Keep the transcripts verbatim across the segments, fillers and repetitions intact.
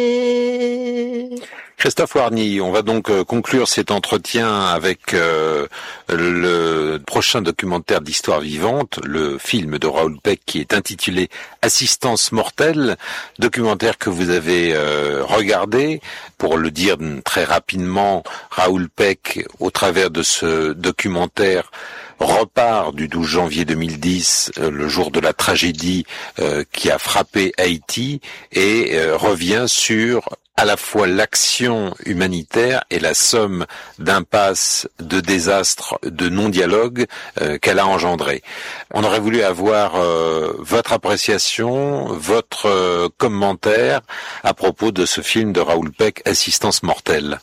Christophe Warny, on va donc euh, conclure cet entretien avec euh, le prochain documentaire d'histoire vivante, le film de Raoul Peck qui est intitulé Assistance mortelle, documentaire que vous avez euh, regardé. Pour le dire très rapidement, Raoul Peck, au travers de ce documentaire, repart du douze janvier deux mille dix, euh, le jour de la tragédie euh, qui a frappé Haïti, et euh, revient sur à la fois l'action humanitaire et la somme d'impasses, de désastres, de non-dialogue euh, qu'elle a engendré. On aurait voulu avoir euh, votre appréciation, votre euh, commentaire à propos de ce film de Raoul Peck, Assistance mortelle.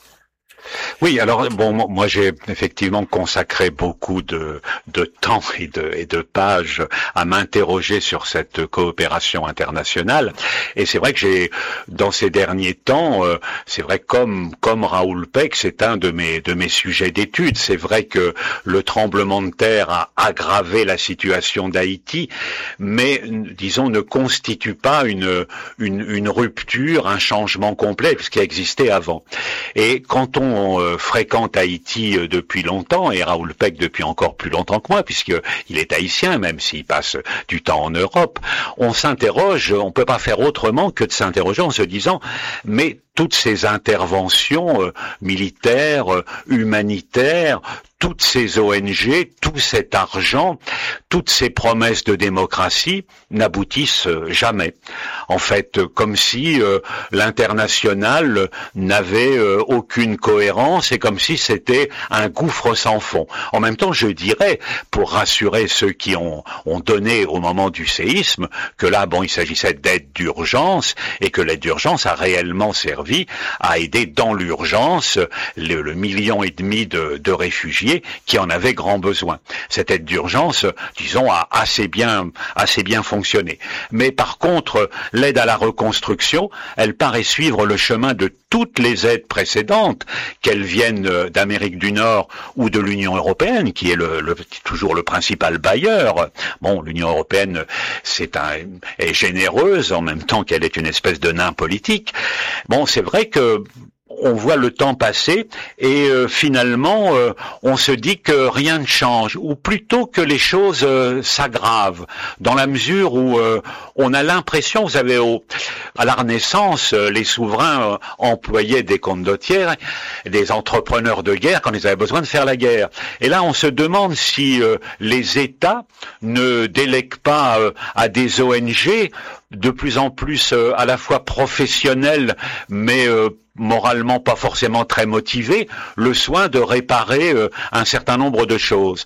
Oui, alors bon, moi j'ai effectivement consacré beaucoup de, de temps et de, et de pages à m'interroger sur cette coopération internationale. Et c'est vrai que j'ai, dans ces derniers temps, euh, c'est vrai comme comme Raoul Peck, c'est un de mes de mes sujets d'étude. C'est vrai que le tremblement de terre a aggravé la situation d'Haïti, mais disons ne constitue pas une une, une rupture, un changement complet, ce qui existait avant. Et quand on On fréquente Haïti depuis longtemps, et Raoul Peck depuis encore plus longtemps que moi, puisqu'il est haïtien, même s'il passe du temps en Europe, on s'interroge, on ne peut pas faire autrement que de s'interroger en se disant, mais toutes ces interventions euh, militaires, euh, humanitaires, toutes ces O N G, tout cet argent, toutes ces promesses de démocratie n'aboutissent jamais. En fait, comme si euh, l'international n'avait euh, aucune cohérence et comme si c'était un gouffre sans fond. En même temps, je dirais, pour rassurer ceux qui ont, ont donné au moment du séisme, que là, bon, il s'agissait d'aide d'urgence et que l'aide d'urgence a réellement servi à aider dans l'urgence le, le million et demi de, de réfugiés qui en avaient grand besoin. Cette aide d'urgence, disons, a assez bien, assez bien fonctionné. Mais par contre, l'aide à la reconstruction, elle paraît suivre le chemin de toutes les aides précédentes, qu'elles viennent d'Amérique du Nord ou de l'Union européenne, qui est le, le, toujours le principal bailleur. Bon, l'Union européenne, c'est un, est généreuse en même temps qu'elle est une espèce de nain politique. Bon, c'est vrai que on voit le temps passer et euh, finalement euh, on se dit que rien ne change, ou plutôt que les choses euh, s'aggravent, dans la mesure où euh, on a l'impression, vous savez, au, à la Renaissance, euh, les souverains euh, employaient des condottieri, des entrepreneurs de guerre quand ils avaient besoin de faire la guerre. Et là on se demande si euh, les États ne délèguent pas euh, à des O N G de plus en plus euh, à la fois professionnels mais euh, moralement pas forcément très motivés, le soin de réparer euh, un certain nombre de choses.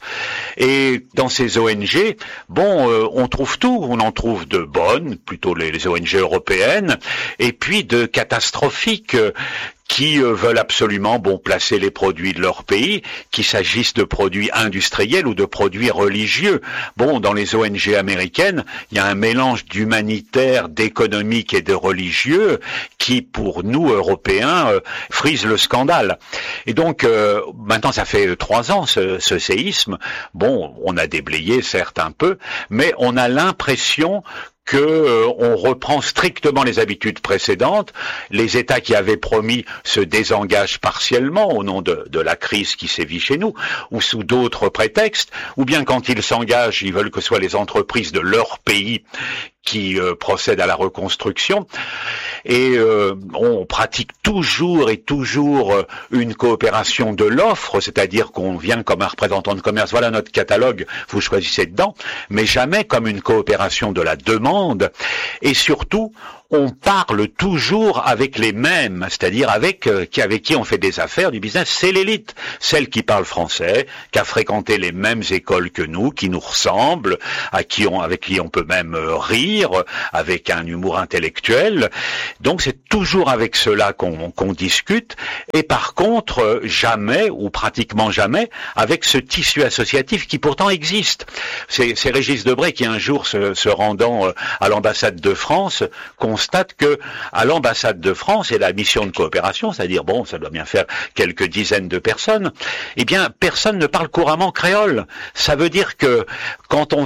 Et dans ces O N G, bon, euh, on trouve tout, on en trouve de bonnes, plutôt les, les O N G européennes, et puis de catastrophiques, euh, qui euh, veulent absolument bon placer les produits de leur pays, qu'il s'agisse de produits industriels ou de produits religieux. Bon, dans les O N G américaines, il y a un mélange d'humanitaire, d'économique et de religieux qui, pour nous, Européens, euh, frise le scandale. Et donc, euh, maintenant, ça fait trois ans, ce, ce séisme. Bon, on a déblayé, certes, un peu, mais on a l'impression que euh, on reprend strictement les habitudes précédentes. Les États qui avaient promis se désengagent partiellement au nom de, de la crise qui sévit chez nous, ou sous d'autres prétextes, ou bien quand ils s'engagent, ils veulent que ce soit les entreprises de leur pays qui euh, procèdent à la reconstruction. Et euh, on pratique toujours et toujours euh, une coopération de l'offre, c'est-à-dire qu'on vient comme un représentant de commerce, voilà notre catalogue, vous choisissez dedans, mais jamais comme une coopération de la demande. Et surtout, on parle toujours avec les mêmes, c'est-à-dire avec euh, qui avec qui on fait des affaires, du business, c'est l'élite, celle qui parle français, qui a fréquenté les mêmes écoles que nous, qui nous ressemble, à qui on, avec qui on peut même euh, rire, avec un humour intellectuel. Donc c'est toujours avec cela qu'on, qu'on discute, et par contre euh, jamais ou pratiquement jamais avec ce tissu associatif qui pourtant existe. C'est, c'est Régis Debray qui un jour se, se rendant euh, à l'ambassade de France constate que à l'ambassade de France et la mission de coopération, c'est-à-dire bon, ça doit bien faire quelques dizaines de personnes, eh bien personne ne parle couramment créole. Ça veut dire que quand on va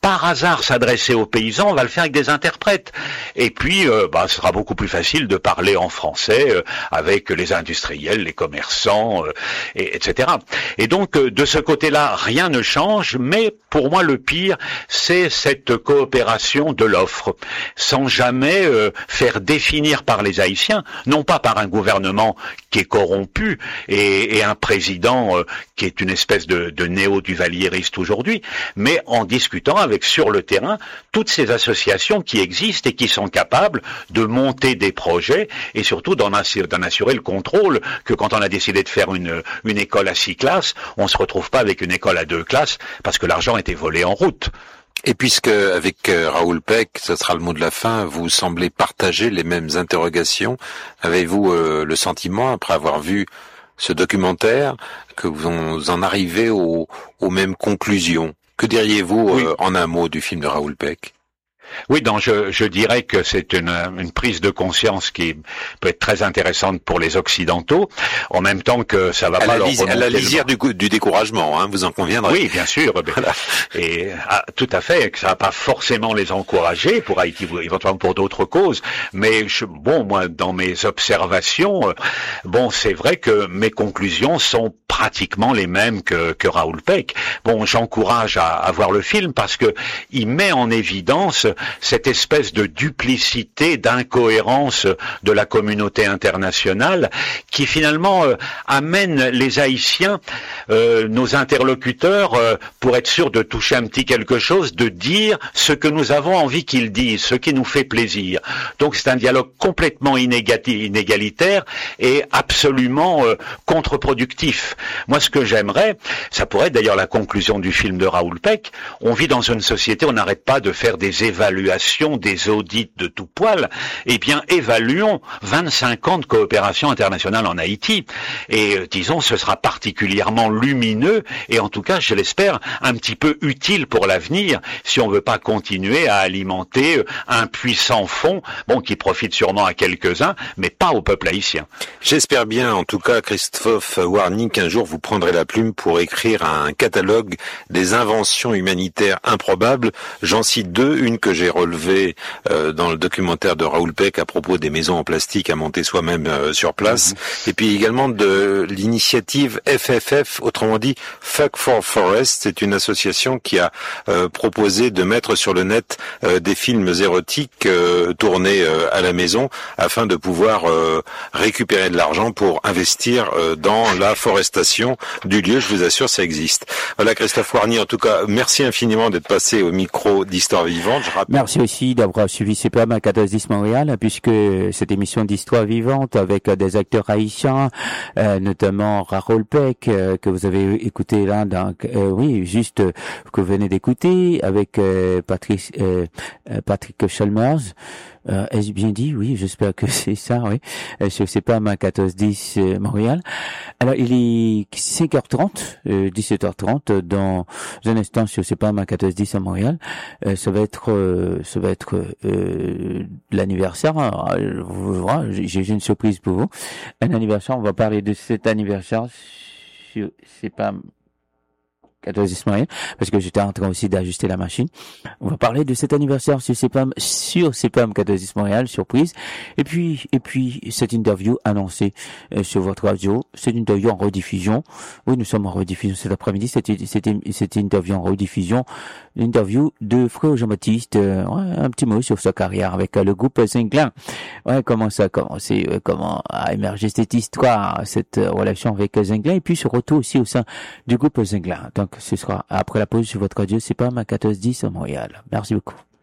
par hasard s'adresser aux paysans, on va le faire avec des interprètes. Et puis, euh, bah, ce sera beaucoup plus facile de parler en français euh, avec les industriels, les commerçants, euh, et, etc. Et donc, euh, de ce côté-là, rien ne change, mais pour moi, le pire, c'est cette coopération de l'offre, sans jamais euh, faire définir par les Haïtiens, non pas par un gouvernement qui est corrompu et, et un président euh, qui est une espèce de, de néo-duvalieriste aujourd'hui, mais en discutant avec sur le terrain toutes ces associations qui existent et qui sont capables de monter des projets et surtout d'en assurer, d'en assurer le contrôle, que quand on a décidé de faire une, une école à six classes, on se retrouve pas avec une école à deux classes parce que l'argent a été volé en route. Et puisque, avec euh, Raoul Peck, ce sera le mot de la fin, vous semblez partager les mêmes interrogations, avez-vous euh, le sentiment, après avoir vu ce documentaire, que vous en arrivez aux, aux mêmes conclusions? Que diriez-vous oui. euh, en un mot du film de Raoul Peck? Oui, donc je, je dirais que c'est une, une prise de conscience qui peut être très intéressante pour les Occidentaux, en même temps que ça va à pas leur remonter. À la lisière du, du découragement, hein, vous en conviendrez. Oui, bien sûr. Voilà. Et ah, tout à fait, que ça va pas forcément les encourager pour Haïti, éventuellement pour d'autres causes. Mais je, bon, moi, dans mes observations, bon, c'est vrai que mes conclusions sont pratiquement les mêmes que, que Raoul Peck. Bon, j'encourage à, à voir le film parce que il met en évidence cette espèce de duplicité, d'incohérence de la communauté internationale qui finalement euh, amène les Haïtiens, euh, nos interlocuteurs, euh, pour être sûr de toucher un petit quelque chose, de dire ce que nous avons envie qu'ils disent, ce qui nous fait plaisir. Donc c'est un dialogue complètement inégalitaire et absolument euh, contre-productif. Moi ce que j'aimerais, ça pourrait être d'ailleurs la conclusion du film de Raoul Peck, on vit dans une société, on n'arrête pas de faire des évaluations, des audits de tout poil, eh bien, évaluons vingt-cinq ans de coopération internationale en Haïti. Et euh, disons, ce sera particulièrement lumineux et en tout cas, je l'espère, un petit peu utile pour l'avenir si on veut pas continuer à alimenter euh, un puissant fonds, bon, qui profite sûrement à quelques-uns, mais pas au peuple haïtien. J'espère bien, en tout cas, Christophe Warny, qu'un jour vous prendrez la plume pour écrire un catalogue des inventions humanitaires improbables. J'en cite deux, une que j'ai relevé euh, dans le documentaire de Raoul Peck à propos des maisons en plastique à monter soi-même euh, sur place, mmh. et puis également de l'initiative F F F, autrement dit Fuck for Forest. C'est une association qui a euh, proposé de mettre sur le net euh, des films érotiques euh, tournés euh, à la maison afin de pouvoir euh, récupérer de l'argent pour investir euh, dans la forestation du lieu. Je vous assure, ça existe. Voilà, Christophe Warny, en tout cas, merci infiniment d'être passé au micro d'Histoire Vivante. Je rappelle... Merci aussi d'avoir suivi C P M à quatorze dix Montréal, puisque cette émission d'Histoire Vivante avec des acteurs haïtiens, euh, notamment Raoul Peck, euh, que vous avez écouté là, donc, euh, oui, juste euh, que vous venez d'écouter, avec euh, Patrick, euh, Patrick Chalmers. Euh, ai-je bien dit? Oui, j'espère que c'est ça, oui. Euh, sur C P M à quatorze dix euh, Montréal. Alors, il est cinq heures trente, euh, dix-sept heures trente, dans un instant sur C P M à quatorze dix à Montréal. Euh, ça va être, euh, ça va être euh, l'anniversaire. Euh, voilà, j'ai une surprise pour vous. Un anniversaire, on va parler de cet anniversaire sur C P M quatorze dix Montréal, parce que j'étais en train aussi d'ajuster la machine. On va parler de cet anniversaire sur C P M, sur C P M quatorze dix Montréal, surprise. Et puis, et puis, cette interview annoncée euh, sur votre radio, cette interview en rediffusion. Oui, nous sommes en rediffusion cet après-midi. C'était, c'était, cette interview en rediffusion, l'interview de Frère Jean-Baptiste, euh, ouais, un petit mot sur sa carrière avec euh, le groupe Zinglin. Ouais, comment ça a commencé, euh, comment a émergé cette histoire, cette euh, relation avec Zinglin, et puis ce retour aussi au sein du groupe Zinglin. Donc, ce sera après la pause sur votre radio, c'est pas ma quatorze dix à Montréal. Merci beaucoup.